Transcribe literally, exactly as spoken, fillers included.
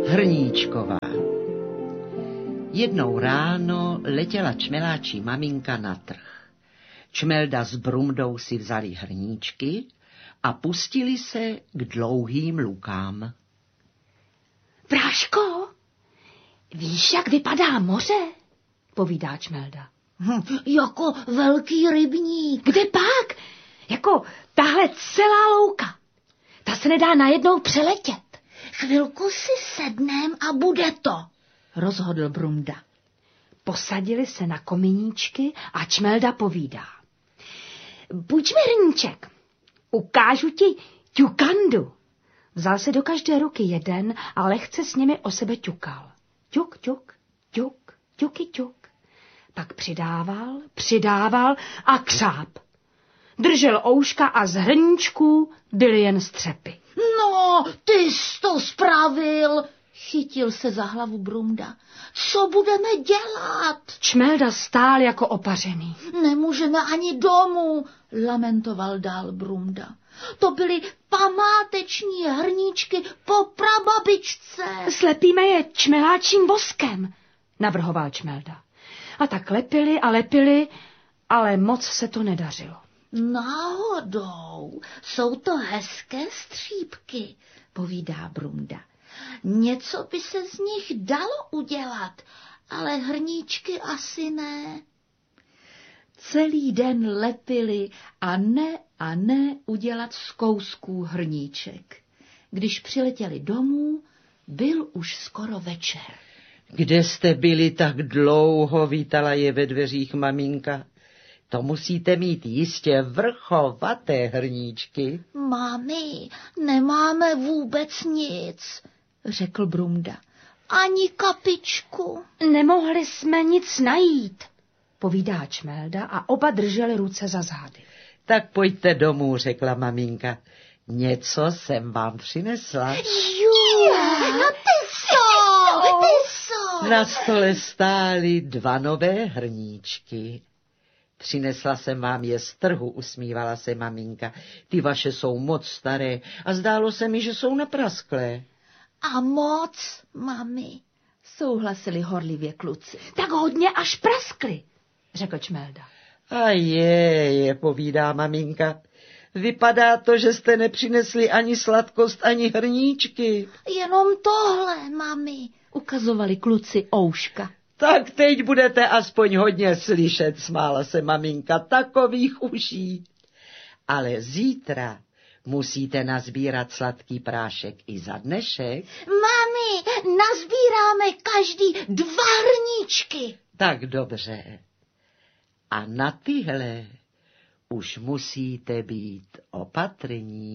Hrníčková. Jednou ráno letěla čmeláčí maminka na trh. Čmelda s Brumdou si vzali hrníčky a pustili se k dlouhým lukám. Práško, víš, jak vypadá moře? Povídá Čmelda. Hm, jako velký rybník. Kde pak? Jako tahle celá louka. Ta se nedá najednou přeletět. Chvilku si sednem a bude to, rozhodl Brumda. Posadili se na kominíčky a Čmelda povídá. Půjč mi hrníček, ukážu ti ťukandu. Vzal si do každé ruky jeden a lehce s nimi o sebe ťukal. Ťuk, ťuk, ťuk, ťuky, ťuk. Pak přidával, přidával a křáp. Držel ouška a z hrníčků byly jen střepy. No, ty jsi to spravil, chytil se za hlavu Brumda. Co budeme dělat? Čmelda stál jako opařený. Nemůžeme ani domů, lamentoval dál Brumda. To byly památeční hrníčky po prababičce. Slepíme je čmeláčím voskem, navrhoval Čmelda. A tak lepili a lepili, ale moc se to nedařilo. Náhodou, jsou to hezké střípky, povídá Brumda. Něco by se z nich dalo udělat, ale hrníčky asi ne. Celý den lepili a ne a ne udělat z kousků hrníček. Když přiletěli domů, byl už skoro večer. Kde jste byli tak dlouho, vítala je ve dveřích maminka. To musíte mít jistě vrchovaté hrníčky. Mami, nemáme vůbec nic, řekl Brumda. Ani kapičku. Nemohli jsme nic najít, povídá Čmelda a oba drželi ruce za zády. Tak pojďte domů, řekla maminka. Něco jsem vám přinesla. Jo, no ty co, ty co. Na stole stály dva nové hrníčky. Přinesla jsem vám je z trhu, usmívala se maminka. Ty vaše jsou moc staré a zdálo se mi, že jsou naprasklé. A moc, mami, souhlasili horlivě kluci. Tak hodně až praskly, řekl Čmelda. A je, je, povídá maminka. Vypadá to, že jste nepřinesli ani sladkost, ani hrníčky. Jenom tohle, mami, ukazovali kluci ouška. Tak teď budete aspoň hodně slyšet, smála se maminka, takových uší. Ale zítra musíte nazbírat sladký prášek i za dnešek. Mami, nazbíráme každý dva hrníčky. Tak dobře. A na tyhle už musíte být opatrní.